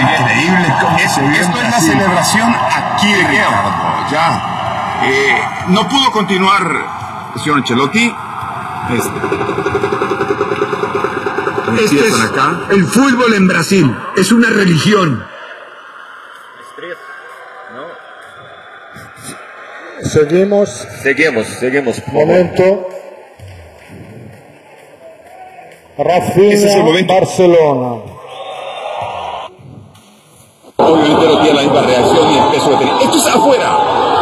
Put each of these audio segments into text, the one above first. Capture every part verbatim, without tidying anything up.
increíble cómo es, se ve esto es la celebración aquí, Ricardo, ya. Eh, no pudo continuar el señor Ancelotti. Este, este es acá. El fútbol en Brasil, es una religión. Seguimos. Seguimos, seguimos. Momento. Rafinha, Ese es el momento. Barcelona. Obviamente no tiene la misma reacción y el peso que tenía. Esto es afuera.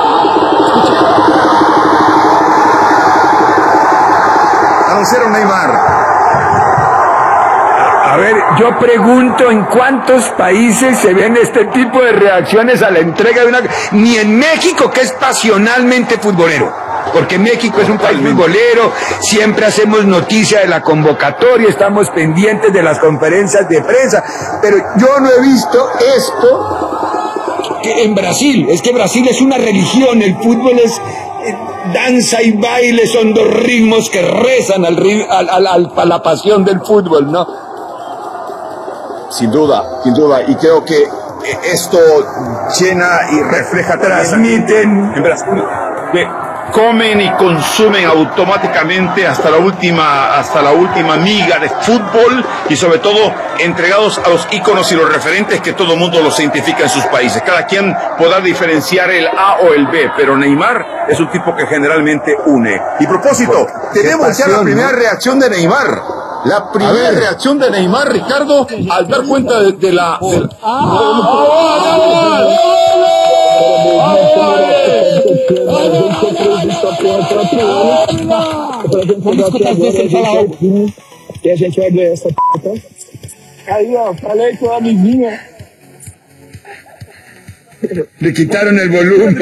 Anunciaron Neymar. A ver, yo pregunto en cuántos países se ven este tipo de reacciones a la entrega de una... Ni en México, que es pasionalmente futbolero, porque México es un país futbolero, siempre hacemos noticia de la convocatoria, estamos pendientes de las conferencias de prensa, pero yo no he visto esto que en Brasil. Es que Brasil es una religión, el fútbol es... danza y baile, son dos ritmos que rezan al, al, al, al, a la pasión del fútbol, ¿no? Sin duda, sin duda, y creo que esto llena y refleja, transmiten en Brasil, que comen y consumen automáticamente hasta la última, hasta la última miga de fútbol y sobre todo entregados a los íconos y los referentes que todo el mundo los identifica en sus países. Cada quien podrá diferenciar el A o el B, pero Neymar es un tipo que generalmente une. Y propósito, tenemos pasión, ya la primera, ¿no?, reacción de Neymar. La primera reacción de Neymar, Ricardo, al dar cuenta de, de la... De la... E a gente vai ganhar essa p***. Aí, ó, falei com a vizinha. Le quitaron el volumen.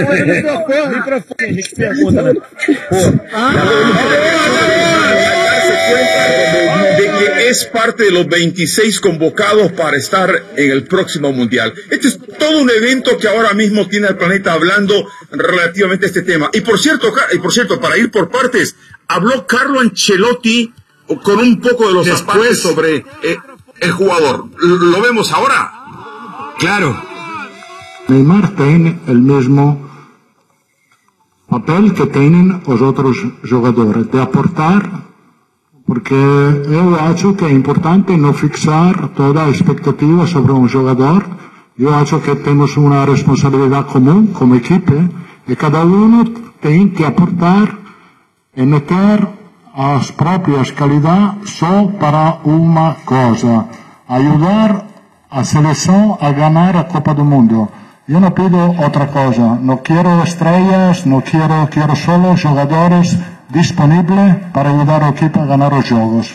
De que es parte de los veintiséis convocados para estar en el próximo Mundial. Este es todo un evento que ahora mismo tiene al planeta hablando relativamente a este tema. Y por cierto, y por cierto, para ir por partes, habló Carlo Ancelotti con un poco de los aspectos sobre eh, el jugador. ¿Lo vemos ahora? Claro. Neymar tiene el mismo papel que tienen los otros jugadores, de aportar, porque yo acho que es importante no fixar toda expectativa sobre un jugador. Yo acho que tenemos una responsabilidad común como equipo y cada uno tiene que aportar y meter as propias calidades só para una cosa: ayudar a selección a ganar a Copa del Mundo. Yo no pido otra cosa, no quiero estrellas, no quiero, quiero solo jugadores disponibles para ayudar al equipo a ganar los juegos.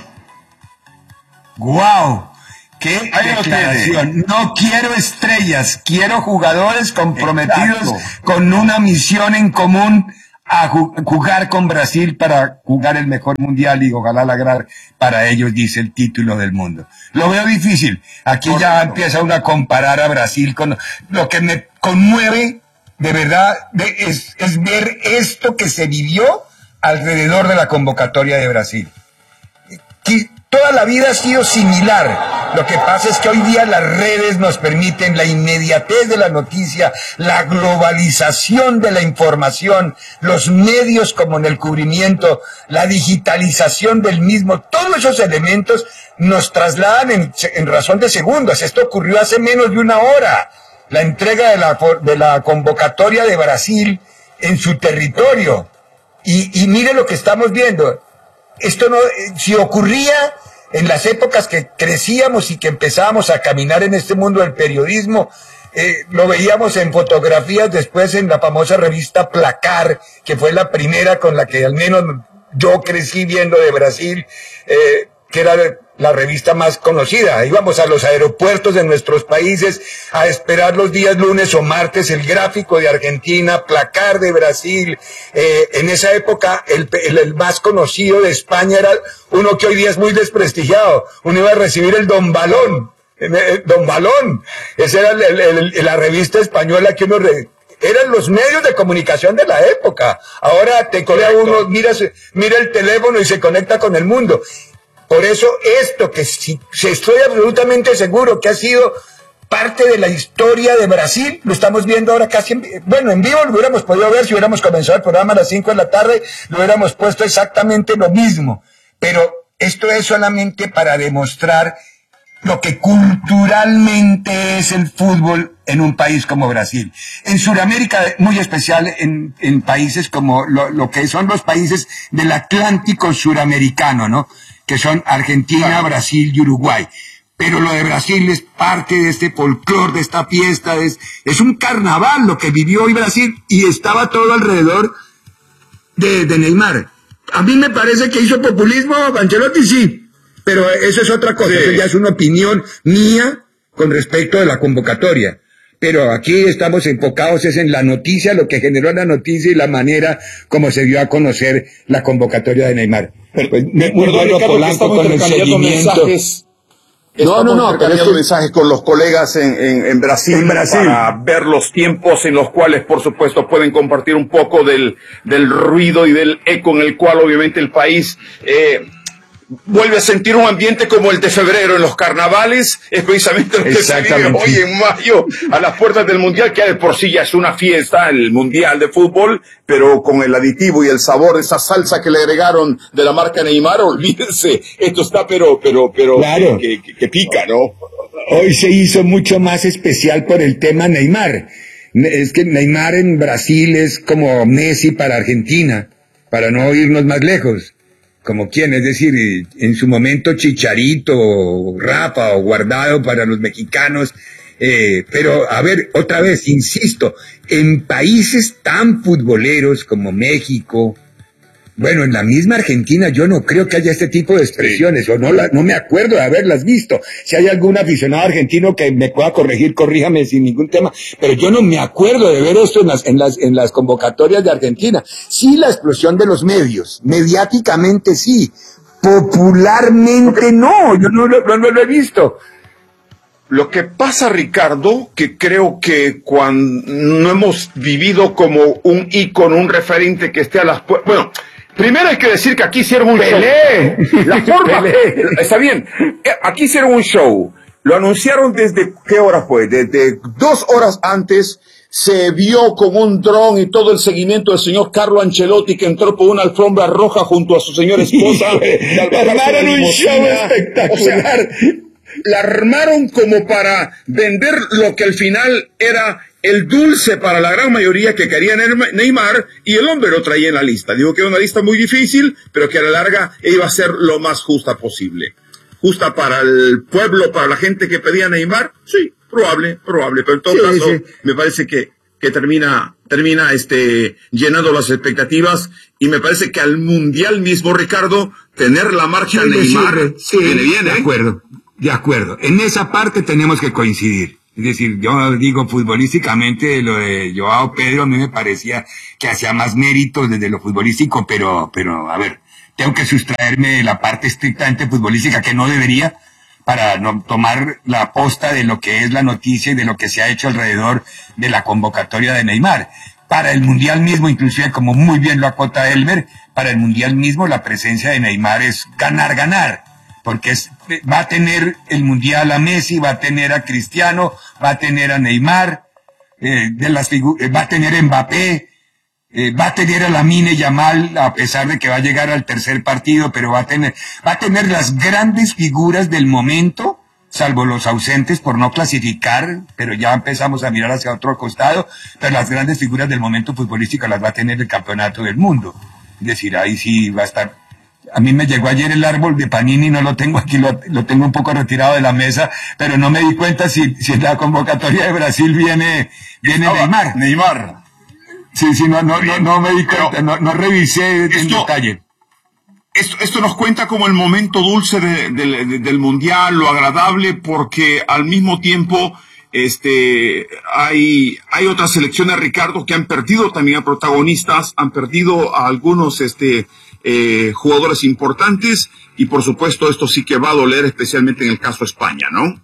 ¡Guau! ¡Qué declaración! No quiero estrellas, quiero jugadores comprometidos. Exacto, con una misión en común a jugar con Brasil para jugar el mejor mundial y ojalá lograr para ellos, dice, el título del mundo. Lo veo difícil. Aquí Por ya ejemplo. empieza uno a comparar a Brasil con... Lo que me conmueve, de verdad, de, es, es ver esto que se vivió alrededor de la convocatoria de Brasil. Que toda la vida ha sido similar. Lo que pasa es que hoy día las redes nos permiten la inmediatez de la noticia, la globalización de la información, los medios como en el cubrimiento, la digitalización del mismo. Todos esos elementos nos trasladan en, en razón de segundos. Esto ocurrió hace menos de una hora. La entrega de la, de la convocatoria de Brasil en su territorio. Y, y mire lo que estamos viendo. Esto no, si ocurría en las épocas que crecíamos y que empezábamos a caminar en este mundo del periodismo, eh, lo veíamos en fotografías, después en la famosa revista Placar, que fue la primera con la que al menos yo crecí viendo de Brasil, eh, que era la revista más conocida. Íbamos a los aeropuertos de nuestros países a esperar los días lunes o martes el gráfico de Argentina, Placar de Brasil. Eh, en esa época el, el, el más conocido de España era uno que hoy día es muy desprestigiado. Uno iba a recibir el Don Balón. El Don Balón. Esa era el, el, el, la revista española que uno... Re, eran los medios de comunicación de la época. Ahora te colea uno, mira, mira el teléfono y se conecta con el mundo. Por eso esto que si, si estoy absolutamente seguro que ha sido parte de la historia de Brasil. Lo estamos viendo ahora casi en, bueno, en vivo lo hubiéramos podido ver si hubiéramos comenzado el programa a las cinco de la tarde, lo hubiéramos puesto exactamente lo mismo. Pero esto es solamente para demostrar lo que culturalmente es el fútbol en un país como Brasil. En Sudamérica, muy especial en, en países como lo, lo que son los países del Atlántico suramericano, ¿no? Que son Argentina, Brasil y Uruguay. Pero lo de Brasil es parte de este folclore, de esta fiesta, es, es un carnaval lo que vivió hoy Brasil, y estaba todo alrededor de, de Neymar. A mí me parece que hizo populismo Ancelotti, sí, pero eso es otra cosa, sí. Eso ya es una opinión mía con respecto de la convocatoria. Pero aquí estamos enfocados es en la noticia, lo que generó la noticia y la manera como se dio a conocer la convocatoria de Neymar. Pero, pues, me acuerdo, Ricardo, Polanco con el seguimiento. Mensajes. No, no, no, pero estos mensajes con los colegas en, en, en, Brasil, en Brasil para ver los tiempos en los cuales, por supuesto, pueden compartir un poco del, del ruido y del eco en el cual, obviamente, el país eh, vuelve a sentir un ambiente como el de febrero en los carnavales. Es precisamente lo que se vive hoy en mayo a las puertas del Mundial, que de por sí ya es una fiesta, el Mundial de Fútbol, pero con el aditivo y el sabor de esa salsa que le agregaron de la marca Neymar, olvídense, esto está pero, pero, pero, claro. que, que, que pica, ¿no? Hoy se hizo mucho más especial por el tema Neymar. Es que Neymar en Brasil es como Messi para Argentina, para no irnos más lejos. Como quién, es decir, en su momento Chicharito, o Rafa o Guardado para los mexicanos, eh, pero a ver, otra vez, insisto, en países tan futboleros como México, bueno, en la misma Argentina yo no creo que haya este tipo de expresiones, sí. o no, la, no me acuerdo de haberlas visto. Si hay algún aficionado argentino que me pueda corregir, corríjame sin ningún tema, pero yo no me acuerdo de ver esto en las, en las, en las convocatorias de Argentina. Sí, la explosión de los medios, mediáticamente sí, popularmente no, yo no, no, no lo he visto. Lo que pasa, Ricardo, que creo que cuando no hemos vivido como un ícono, un referente que esté a las puertas, bueno, primero hay que decir que aquí hicieron un Pelé. show. La forma, está bien, aquí hicieron un show. Lo anunciaron desde, ¿qué hora fue? Desde dos horas antes. Se vio con un dron y todo el seguimiento del señor Carlo Ancelotti, que entró por una alfombra roja junto a su señora esposa. Armaron un show espectacular. O sea, la armaron como para vender lo que al final era el dulce para la gran mayoría que quería Neymar, y el hombre lo traía en la lista. Digo que era una lista muy difícil, pero que a la larga iba a ser lo más justa posible. Justa para el pueblo, para la gente que pedía Neymar, sí, probable, probable, pero en todo sí, caso, sí. me parece que, que termina, termina este, llenando las expectativas, y me parece que al Mundial mismo, Ricardo, tener la marcha sí, Neymar, sí, viene bien, ¿eh? De acuerdo, de acuerdo. En esa parte tenemos que coincidir. Es decir, yo digo futbolísticamente, lo de Joao Pedro a mí me parecía que hacía más méritos desde lo futbolístico, pero, pero, a ver, tengo que sustraerme de la parte estrictamente futbolística, que no debería, para no tomar la posta de lo que es la noticia y de lo que se ha hecho alrededor de la convocatoria de Neymar. Para el Mundial mismo, inclusive, como muy bien lo acota Elmer, para el Mundial mismo la presencia de Neymar es ganar, ganar, porque es, va a tener el Mundial a Messi, va a tener a Cristiano, va a tener a Neymar, eh, de las figu- va a tener a Mbappé, Eh, va a tener a Lamine Yamal, a pesar de que va a llegar al tercer partido, pero va a tener, va a tener las grandes figuras del momento, salvo los ausentes por no clasificar, pero ya empezamos a mirar hacia otro costado, pero las grandes figuras del momento futbolístico las va a tener el campeonato del mundo. Es decir, ahí sí va a estar. A mí me llegó ayer el árbol de Panini, no lo tengo aquí, lo, lo tengo un poco retirado de la mesa, pero no me di cuenta si, si en la convocatoria de Brasil viene, viene ah, Neymar. Neymar. Sí, sí, no, no, no, no me di cuenta, no, no revisé en esto, detalle. Esto, esto nos cuenta como el momento dulce de, de, de, del Mundial, lo agradable, porque al mismo tiempo, este, hay, hay otras selecciones, Ricardo, que han perdido también a protagonistas, han perdido a algunos, este, eh, jugadores importantes, y por supuesto esto sí que va a doler, especialmente en el caso de España, ¿no?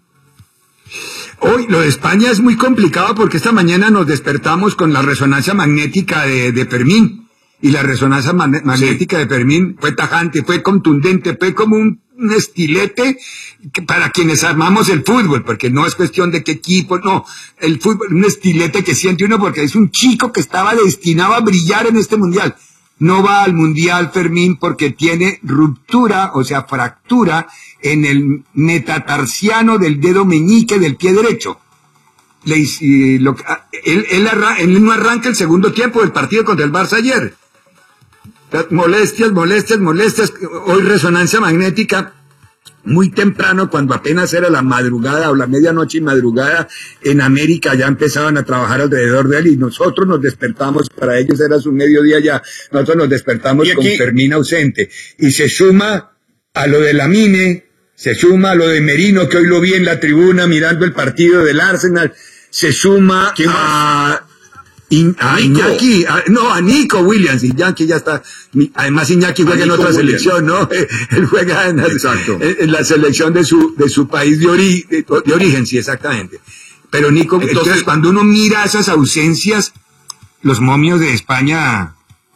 Hoy lo de España es muy complicado porque esta mañana nos despertamos con la resonancia magnética de, de Fermín. y la resonancia magne- magnética sí. de Fermín fue tajante, fue contundente, fue como un, un estilete que para quienes amamos el fútbol, porque no es cuestión de qué equipo, no, el fútbol, un estilete que siente uno porque es un chico que estaba destinado a brillar en este mundial. No va al mundial Fermín porque tiene ruptura, o sea, fractura en el metatarsiano del dedo meñique del pie derecho. Le, y lo, él, él, arra, él no arranca el segundo tiempo del partido contra el Barça ayer. Molestias, molestias, molestias. Hoy resonancia magnética muy temprano, cuando apenas era la madrugada o la medianoche y madrugada en América, ya empezaban a trabajar alrededor de él y nosotros nos despertamos, para ellos era su mediodía ya, nosotros nos despertamos con Fermín ausente. Y se suma a lo de Lamine, se suma a lo de Merino, que hoy lo vi en la tribuna mirando el partido del Arsenal, se suma a... In, a Iñaki, a, no, a Nico Williams. Iñaki ya está, además Iñaki juega en otra Williams. selección, ¿no? Él juega en la, en la selección de su, de su país de, ori, de, de origen, sí, exactamente. Pero Nico, entonces, entonces cuando uno mira esas ausencias, los momios de España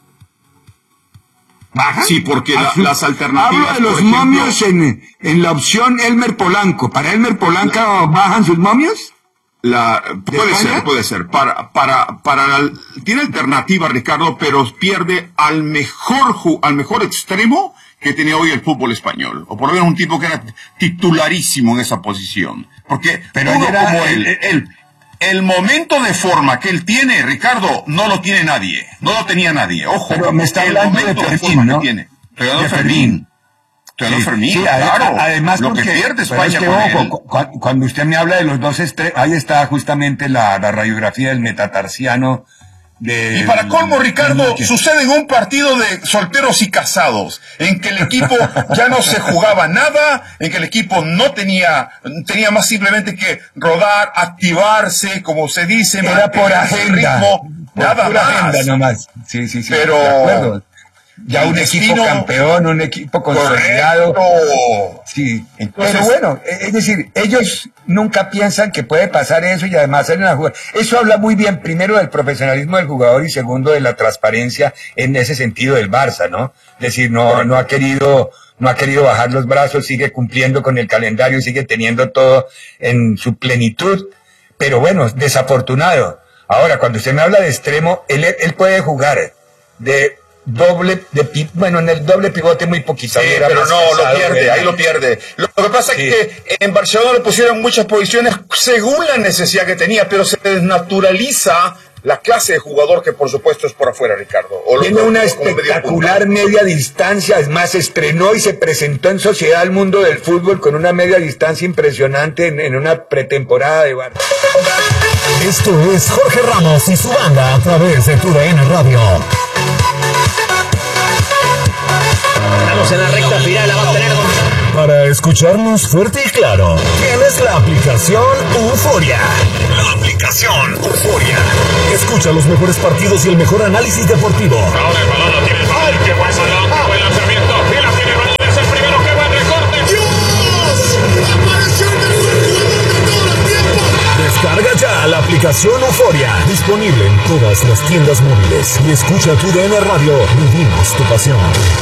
bajan. Sí, porque la, las alternativas. Hablo de los ejemplo, momios en, en la opción Elmer Polanco. ¿Para Elmer Polanco la, bajan sus momios? La, puede ser, puede ser. Para, para, para la, tiene alternativa, Ricardo, pero pierde al mejor, al mejor extremo que tenía hoy el fútbol español. O por lo menos un tipo que era titularísimo en esa posición. Porque, pero uno era como él, él, el momento de forma que él tiene, Ricardo, no lo tiene nadie. No lo tenía nadie. Ojo, pero me está el hablando momento de de Fermín, forma ¿no? que tiene. Pero de Fermín. Sí, Fermín, sí, claro. Además, lo porque, que pierde España es que, con ojo, él. cu cuando usted me habla de los dos estrellas, ahí está justamente la, la radiografía del metatarsiano. De, y para colmo, Ricardo, que... sucede en un partido de solteros y casados, en que el equipo ya no se jugaba nada, en que el equipo no tenía, tenía más simplemente que rodar, activarse, como se dice, era por agenda, ritmo, por nada pura más. agenda nomás. Sí, sí, sí. Pero de acuerdo. Ya un destino, equipo campeón, un equipo consolidado. Correcto. Sí. Entonces, pero bueno, es decir, ellos nunca piensan que puede pasar eso y además salen a jugar. Eso habla muy bien, primero, del profesionalismo del jugador y segundo, de la transparencia en ese sentido del Barça, ¿no? Es decir, no, no ha querido, no ha querido bajar los brazos, sigue cumpliendo con el calendario, sigue teniendo todo en su plenitud, pero bueno, desafortunado. Ahora, cuando usted me habla de extremo, él, él puede jugar de doble, de bueno, en el doble pivote muy poquito. Sí, pero no, lo pierde, ahí lo pierde. Lo que pasa sí. es que en Barcelona le pusieron muchas posiciones según la necesidad que tenía, pero se desnaturaliza la clase de jugador que por supuesto es por afuera, Ricardo. O Tiene lo, una espectacular media distancia, es más, estrenó y se presentó en Sociedad al Mundo del Fútbol con una media distancia impresionante en, en una pretemporada de Barça. Esto es Jorge Ramos y su banda a través de Tu D N Radio. Estamos en la recta final, la va a tener. Para escucharnos fuerte y claro, tienes la aplicación Euforia. La aplicación Euforia. Escucha los mejores partidos y el mejor análisis deportivo. Ahora el balón lo tiene. ¡Ay, qué buen balón! ¡Qué buen lanzamiento! ¡Y la tiene Reyes! ¡Es el primero! ¡Qué buen recorte! ¡Dios! ¡Apareció el mejor jugador de todo el tiempo! Descarga ya la aplicación Euforia. Disponible en todas las tiendas móviles. Y escucha Tu D N Radio. Vivimos tu pasión.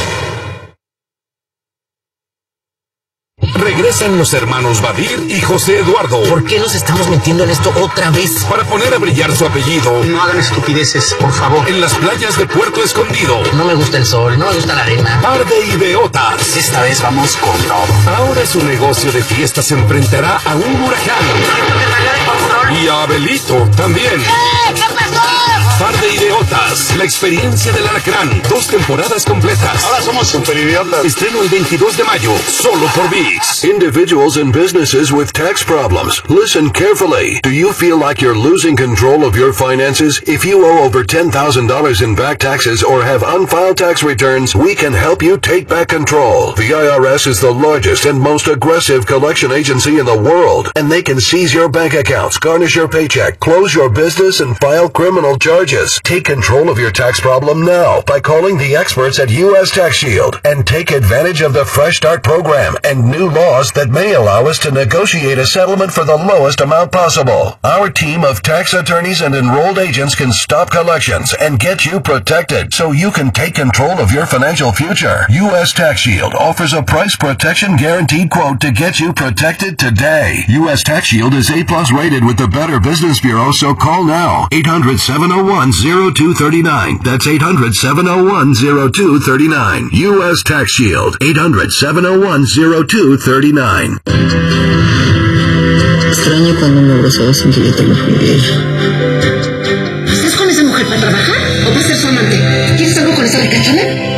Regresan los hermanos Badir y José Eduardo. ¿Por qué nos estamos metiendo en esto otra vez? Para poner a brillar su apellido. No hagan estupideces, por favor. En las playas de Puerto Escondido. No me gusta el sol, no me gusta la arena. Par de idiotas. Esta vez vamos con todo. Ahora su negocio de fiestas se enfrentará a un huracán. Y a Abelito también. ¡Eh! ¿Qué pasó? Par de idiotas. La experiencia del alacrán. Dos temporadas completas. Ahora somos super idiotas. Estreno el veintidós de mayo. Solo por ViX. Individuals and businesses with tax problems. Listen carefully. Do you feel like you're losing control of your finances? If you owe over ten thousand dollars in back taxes or have unfiled tax returns, we can help you take back control. The I R S is the largest and most aggressive collection agency in the world, and they can seize your bank accounts, garnish your paycheck, close your business, and file criminal charges privileges. Take control of your tax problem now by calling the experts at U S Tax Shield and take advantage of the Fresh Start program and new laws that may allow us to negotiate a settlement for the lowest amount possible. Our team of tax attorneys and enrolled agents can stop collections and get you protected so you can take control of your financial future. U S Tax Shield offers a price protection guaranteed quote to get you protected today. U S Tax Shield is A plus rated with the Better Business Bureau, so call now. eight hundred, seven oh one, oh two three nine. That's eight hundred, seven oh one, oh two three nine. U S Tax Shield. eight hundred, seven oh one, oh two three nine. Extraño cuando me abrazaba sin que yo te lo pidiera. ¿Estás con esa mujer para trabajar o para ser su amante? ¿Quieres algo con esa ricachona?